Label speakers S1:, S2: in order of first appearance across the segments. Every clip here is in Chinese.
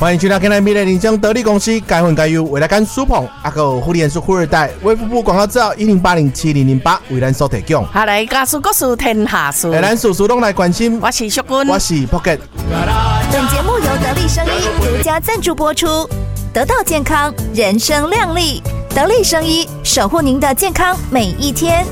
S1: 欢迎去到跟来米的林江得力公司，该混该优为来干苏捧，阿个互联是富二代，卫福部广告资料10807008为咱所提供。
S2: 好来，家事国事天下事，
S1: 咱事事拢来关心。
S2: 我是淑君，
S1: 我是 Pocket。
S3: 本节目由得力生医独家赞助播出，得到健康，人生亮丽。得力生医，守护您的健康每一天。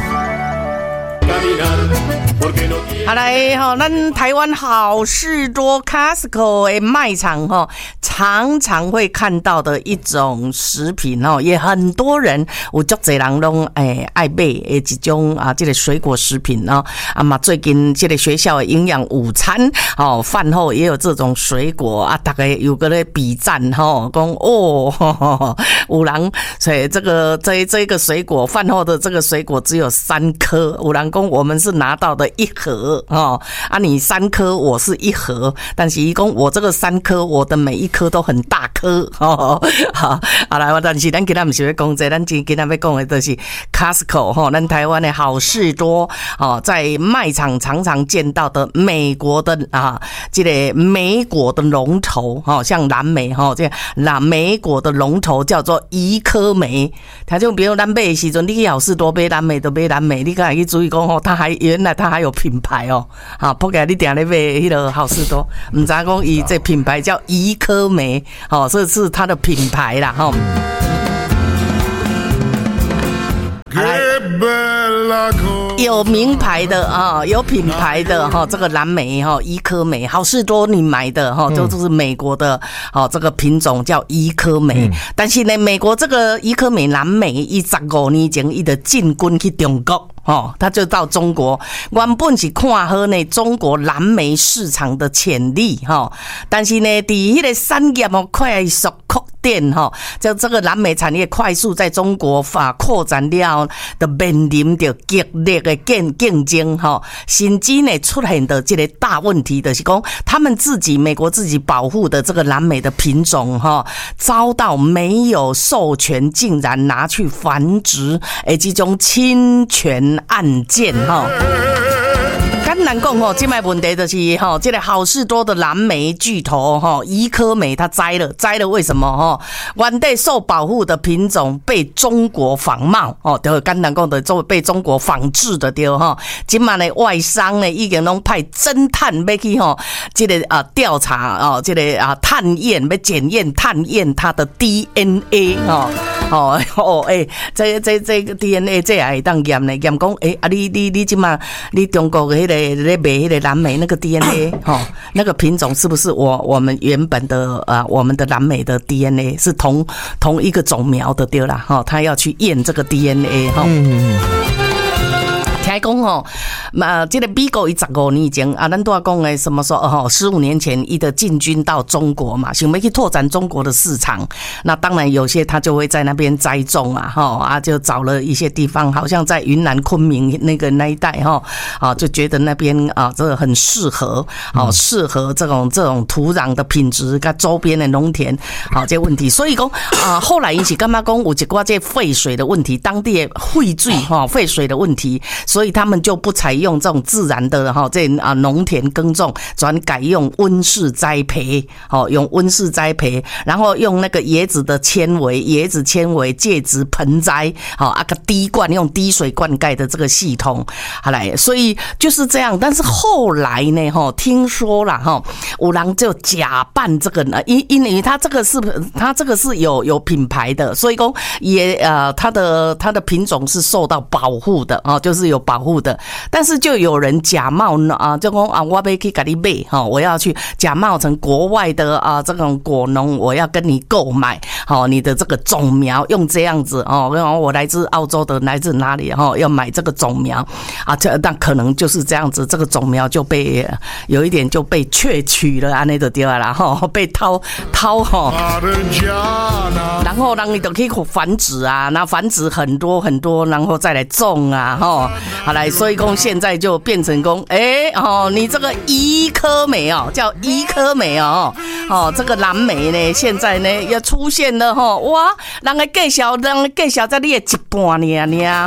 S2: 好来哈，咱台湾好事多 Costco 的卖场哈，常常会看到的一种食品哦，也很多人有足侪人拢爱买的一种啊，这个水果食品哦啊嘛，最近这个学校的营养午餐哦，饭后也有这种水果啊，大概有个咧比战哈，讲哦，有人所以这个水果饭后的这个水果只有3颗，有人讲我们是拿到的1盒。哦啊，你3颗，我是1盒，但是伊讲我这个3颗，我的每一颗都很大颗哦。好来，但是咱今天不是要讲这，咱今天要讲的就是 Costco 哈，咱台湾的好事多哦，在卖场常常见到的美国的啊，这个莓果的龙头哈，像蓝莓哈，这莓果的龙头叫做怡科莓。他就比如咱买的时阵，你去好事多买蓝莓就买蓝莓，你可以去注意讲哦，原来它还有品牌哦。好，不过你定咧买迄个好事多，唔知讲伊这品牌叫怡科莓，哦，这是它的品牌啦，哈。有名牌的啊，有品牌的哈，这个蓝莓哈，怡科莓，好事多你买的哈，就是美国的这个品种叫怡科莓，但是呢，美国这个怡科莓蓝莓15年前伊就进军去中国。哦，他就到中国，原本是看好呢中国蓝莓市场的潜力哈，但是呢，伫迄个产业快速扩展哈，就这个蓝莓产业快速在中国扩展了，就面临着激烈的竞争哈，甚至呢出现的这个大问题就是讲，他们美国自己保护的这个蓝莓的品种哈，遭到没有授权，竟然拿去繁殖，这种侵权案件哈。简单讲吼，现在问题就是吼，这个好事多的蓝莓巨头吼，怡科莓它摘了，为什么吼？原地受保护的品种被中国仿冒哦，就简单讲的被中国仿制的对吼。今嘛呢，外商呢已经拢派侦探要去吼，这个调查哦，这个探验要检验探验它的 DNA 这个 DNA 这也会当验呢，验讲你今嘛你中国的迄个。在卖迄个蓝莓那个 DNA 那个品种是不是我们原本的我们的蓝莓的 DNA 是同一个种苗的对啦他要去验这个 DNA 听讲吼，这个美国伊15年前咱都要讲的什么说15年前伊的进军到中国嘛，想要去拓展中国的市场，那当然有些他就会在那边栽种就找了一些地方，好像在云南昆明那一带就觉得那边这个很适合适合这种土壤的品质跟周边的农田这问题，所以讲后来因是干嘛讲有一寡这废水的问题，当地的废水的问题。所以他们就不采用这种自然的这农田耕种，转改用温室栽培，用温室栽培，然后用那个椰子纤维介质盆栽，滴灌用滴水灌溉的这个系统，好来，所以就是这样。但是后来呢，听说啦，有人就假扮这个呢，因为他这个是有品牌的，所以说也它的品种是受到保护的就是有保护的，但是就有人假冒就说我要去给你买我要去假冒成国外的这种果农，我要跟你购买你的这个种苗，用这样子我来自澳洲的，来自哪里要买这个种苗但可能就是这样子，这个种苗就被有一点就被窃取了，那就对了啦被偷然后让你都可以繁殖然后繁殖很多很多，然后再来种好来，所以讲现在就变成讲你这个怡科莓叫怡科莓这个蓝莓呢现在呢也出现了哇，人家介绍在你的一半而已